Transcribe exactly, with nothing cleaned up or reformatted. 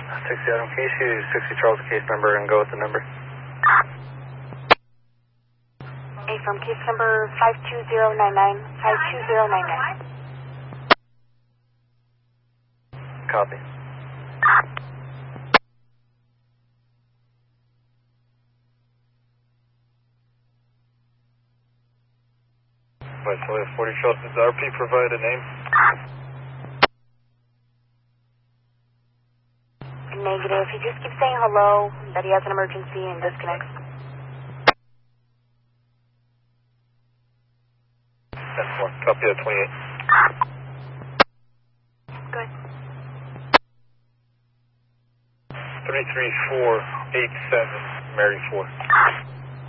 sixty Adam, can you see sixty Charles case number and go with the number? A from case number five two zero nine nine, five two zero nine nine. Copy. Viceroy forty Charles, does R P provide a name? Negative. He just keeps saying hello, that he has an emergency, and disconnects. ten four. Copy at twenty-eight. Good. three three four eight seven, Mary four.